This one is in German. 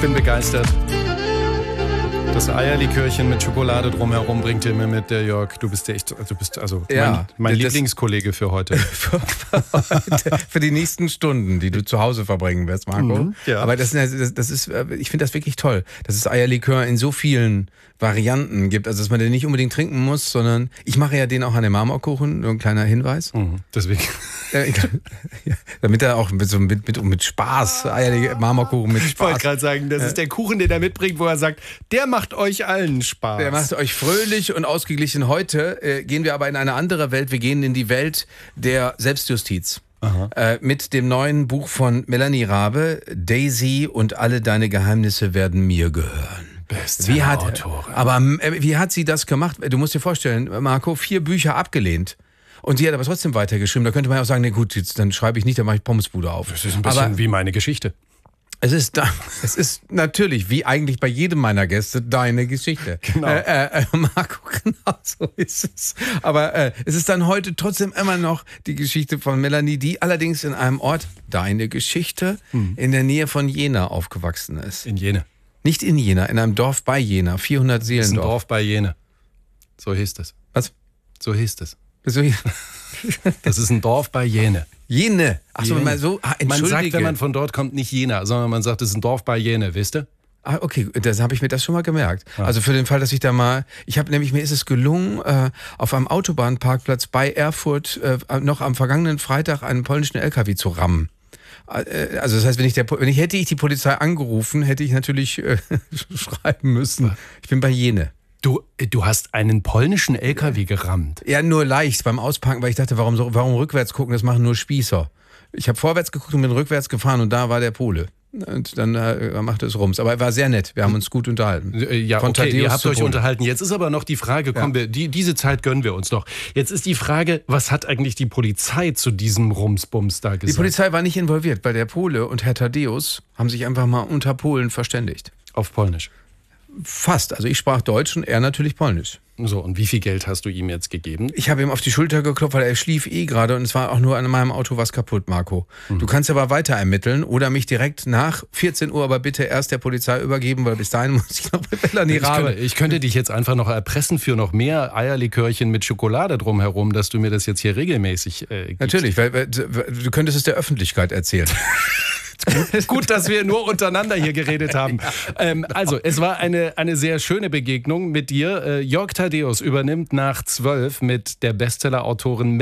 bin begeistert. Das Eierlikörchen mit Schokolade drumherum bringt ihr mir mit, der Jörg. Du bist mein Lieblingskollege für heute. Für die nächsten Stunden, die du zu Hause verbringen wirst, Marco. Ja. Aber das ist, ich finde das wirklich toll, dass es Eierlikör in so vielen Varianten gibt. Also, dass man den nicht unbedingt trinken muss, sondern ich mache ja den auch an den Marmorkuchen, nur ein kleiner Hinweis. Deswegen. Damit er auch mit Spaß, Marmorkuchen mit Spaß. Ich wollte gerade sagen, das ist der Kuchen, den er mitbringt, wo er sagt, der macht euch allen Spaß. Der macht euch fröhlich und ausgeglichen. Heute gehen wir aber in eine andere Welt. Wir gehen in die Welt der Selbstjustiz. Mit dem neuen Buch von Melanie Rabe, Daisy und alle deine Geheimnisse werden mir gehören. Bestseller-Autorin. Aber wie hat sie das gemacht? Du musst dir vorstellen, Marco, 4 Bücher abgelehnt. Und sie hat aber trotzdem weitergeschrieben. Da könnte man ja auch sagen, nee gut, jetzt, dann schreibe ich nicht, dann mache ich Pommesbude auf. Das ist ein bisschen wie meine Geschichte. Es ist natürlich, wie eigentlich bei jedem meiner Gäste, deine Geschichte. Genau. Marco, genau so ist es. Aber es ist dann heute trotzdem immer noch die Geschichte von Melanie, die allerdings in einem Ort, deine Geschichte, in der Nähe von Jena aufgewachsen ist. In Jena. Nicht in Jena, in einem Dorf bei Jena, 400 Das ist ein Seelendorf. Dorf bei Jena. So hieß es. Was? So hieß es. Wieso? Das ist ein Dorf bei Jena. Jene. Achso, Jene. mal so. Man Entschuldige. sagt, wenn man von dort kommt, nicht Jena, sondern man sagt, es ist ein Dorf bei Jena, wisst ihr? Ah, okay, das habe ich mir das schon mal gemerkt. Also für den Fall, dass ich da mal, mir ist es gelungen, auf einem Autobahnparkplatz bei Erfurt noch am vergangenen Freitag einen polnischen LKW zu rammen. Also das heißt, hätte ich die Polizei angerufen, hätte ich natürlich schreiben müssen. Ich bin bei Jene. Du hast einen polnischen LKW gerammt. Ja, nur leicht beim Ausparken, weil ich dachte, warum rückwärts gucken, das machen nur Spießer. Ich habe vorwärts geguckt und bin rückwärts gefahren und da war der Pole. Und dann machte es Rums. Aber er war sehr nett. Wir haben uns gut unterhalten. Ja, Von okay, Thaddäus ihr habt zu euch Pole. unterhalten. Jetzt ist aber noch die Frage, diese Zeit gönnen wir uns noch. Jetzt ist die Frage, was hat eigentlich die Polizei zu diesem Rumsbums da gesagt? Die Polizei war nicht involviert, weil der Pole und Herr Thaddäus haben sich einfach mal unter Polen verständigt. Auf Polnisch. Fast. Also ich sprach Deutsch und er natürlich Polnisch. So, und wie viel Geld hast du ihm jetzt gegeben? Ich habe ihm auf die Schulter geklopft, weil er schlief gerade und es war auch nur an meinem Auto was kaputt, Marco. Du kannst aber weiter ermitteln oder mich direkt nach 14 Uhr aber bitte erst der Polizei übergeben, weil bis dahin muss ich noch mit Melanie Rabe. Ich könnte dich jetzt einfach noch erpressen für noch mehr Eierlikörchen mit Schokolade drumherum, dass du mir das jetzt hier regelmäßig gibst. Natürlich, weil du könntest es der Öffentlichkeit erzählen. Gut, dass wir nur untereinander hier geredet haben. Also, es war eine sehr schöne Begegnung mit dir. Jörg Thaddäus übernimmt nach 12 mit der Bestseller-Autorin